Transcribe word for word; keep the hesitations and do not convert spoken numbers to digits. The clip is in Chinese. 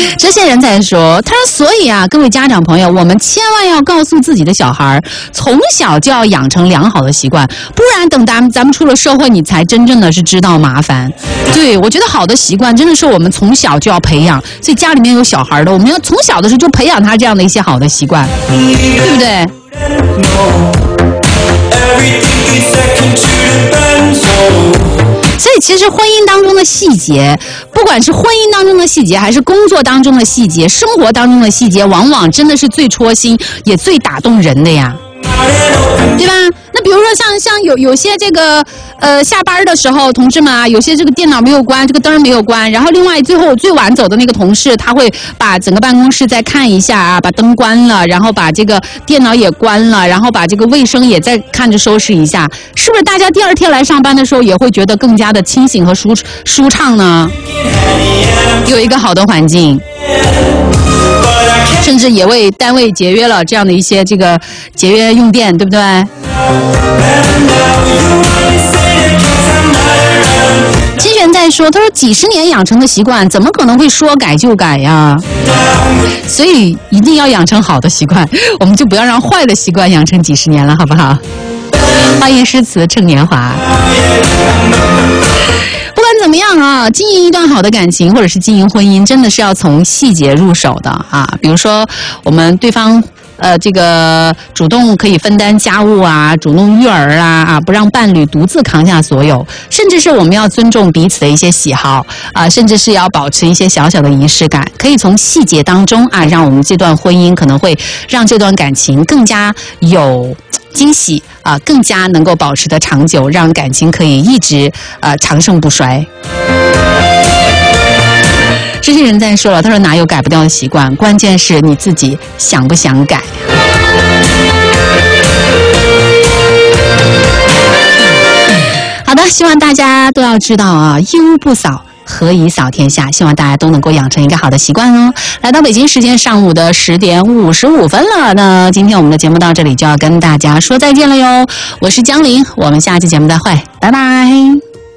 这些人在说，他说，所以啊，各位家长朋友，我们千万要告诉自己的小孩，从小就要养成良好的习惯，不然等咱们咱们出了社会，你才真正的是知道麻烦。对，我觉得好的习惯真的是我们从小就要培养，所以家里面有小孩的，我们要从小的时候就培养他这样的一些好的习惯，对不对？所以其实婚姻当中的细节，不管是婚姻当中的细节，还是工作当中的细节，生活当中的细节，往往真的是最戳心也最打动人的呀，对吧？那比如说像像有有些这个呃下班的时候，同志们啊，有些这个电脑没有关，这个灯没有关，然后另外最后最晚走的那个同事，他会把整个办公室再看一下啊，把灯关了，然后把这个电脑也关了，然后把这个卫生也再看着收拾一下，是不是大家第二天来上班的时候也会觉得更加的清醒和舒舒畅呢？有一个好的环境，甚至也为单位节约了这样的一些这个节约用电，对不对？金璇在说，他说几十年养成的习惯，怎么可能会说改就改呀？所以一定要养成好的习惯，我们就不要让坏的习惯养成几十年了，好不好？欢迎诗词郑年华。不管怎么样啊，经营一段好的感情或者是经营婚姻，真的是要从细节入手的啊。比如说我们对方呃，这个主动可以分担家务啊，主动育儿啊，啊，不让伴侣独自扛下所有，甚至是我们要尊重彼此的一些喜好啊，甚至是要保持一些小小的仪式感，可以从细节当中啊，让我们这段婚姻可能会让这段感情更加有惊喜啊，更加能够保持的长久，让感情可以一直呃长盛不衰。这些人在说了，他说哪有改不掉的习惯，关键是你自己想不想改。好的，希望大家都要知道啊，一屋不扫何以扫天下，希望大家都能够养成一个好的习惯哦。来到北京时间上午的十点五十五分了，那今天我们的节目到这里就要跟大家说再见了哟。我是江玲，我们下期节目再会，拜拜。